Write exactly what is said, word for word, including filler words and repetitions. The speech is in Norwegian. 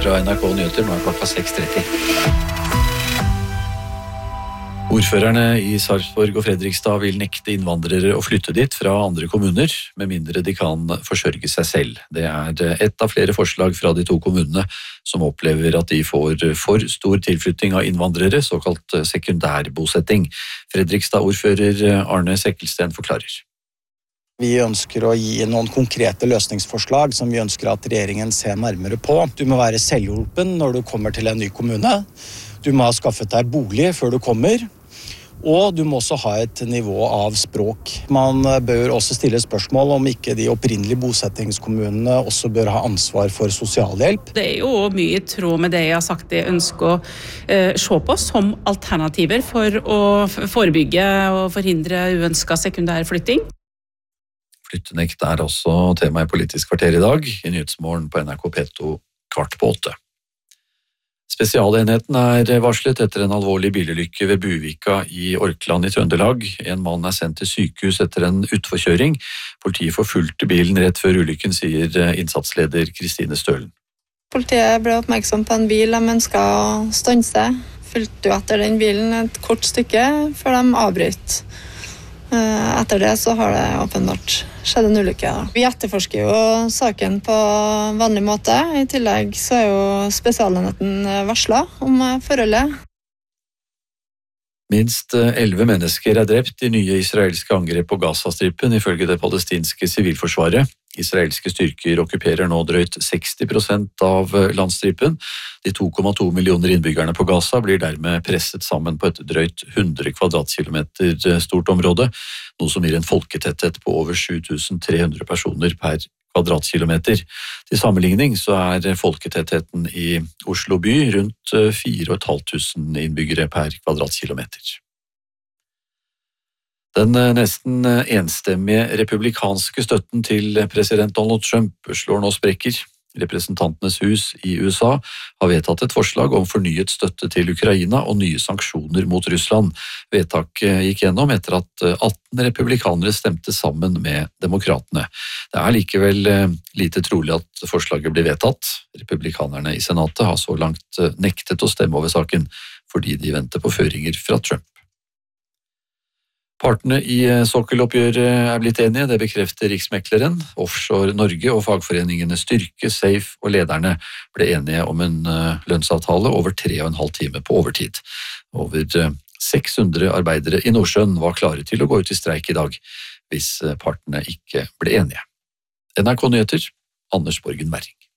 fra N R K Nyheter, nå er klokka seks tretti. Ordførerne i Sarpsborg og Fredrikstad vil nekte innvandrere å flytte dit fra andre kommuner, med mindre de kan forsørge seg selv. Det er ett av flere forslag fra de to kommunene som opplever at de får for stor tilflytting av innvandrere, såkalt sekundærbosetting. Fredrikstad-ordfører Arne Sekkelsten forklarer. Vi ønsker å gi noen konkrete løsningsforslag som vi ønsker at regjeringen ser nærmere på. Du må være selvhjulpen når du kommer til en ny kommune. Du må ha skaffet deg bolig før du kommer. Og du må også ha et nivå av språk. Man bør også stille spørsmål om ikke de opprinnelige bosettingskommunene også bør ha ansvar for sosialhjelp. Det er jo mye i tråd med det jeg har sagt jeg ønsker å eh, se på som alternativer for å forebygge og forhindre uønsket sekundærflytting. Flyttenekt er også tema i Politisk kvarter i dag, i Nyhetsmorgen på N R K P to kvart på åtte. Spesialenheten er varslet etter en alvorlig bilulykke ved Buvika i Orkland i Trøndelag. En mann er sendt til sykehus etter en utforkjøring. Politiet forfulgte bilen rett før ulykken, sier innsatsleder Kristine Stølen. Politiet ble oppmerksom på en bil de ønsket å stanse. Fulgte jo etter den bilen et kort stykke før de avbrøt. Etter det så har det åpenbart skjedd en ulykke. Da. Vi etterforsker jo saken på vanlig måte. I tillegg så er jo spesialenheten varslet om forholdet. Minst elleve mennesker er drept i nye israelske angrep på Gazastripen, ifølge det palestinske sivilforsvaret. Israelske styrker okkuperer nå drøyt seksti prosent av landstripen. De to komma to millioner innbyggerne på Gaza blir dermed presset sammen på et drøyt hundre kvadratkilometer stort område, noe som gir en folketetthet på over sju tusen tre hundre personer per kvadratkilometer. Til sammenligning så er folketettheten i Oslo by rundt fire tusen fem hundre innbyggere per kvadratkilometer. Den nesten enstemmige republikanske støtten til president Donald Trump slår nå sprekker. Representantenes hus i U S A har vedtatt et forslag om fornyet støtte til Ukraina og nye sanksjoner mot Russland. Vedtaket gikk gjennom etter at atten republikanere stemte sammen med demokratene. Det er likevel lite trolig at forslaget blir vedtatt. Republikanerne i senatet har så langt nektet å stemme over saken, fordi de venter på føringer fra Trump. Partene i sokkeloppgjøret er blitt enige, det bekrefter Riksmekleren. Offshore Norge og fagforeningene Styrke, Safe og Lederne ble enige om en lønnsavtale over tre og en halv time på overtid. Over seks hundre arbeidere i Nordsjøen var klare til å gå ut i streik i dag, hvis partene ikke ble enige. N R K Nyheter, Anders Borgen Werring.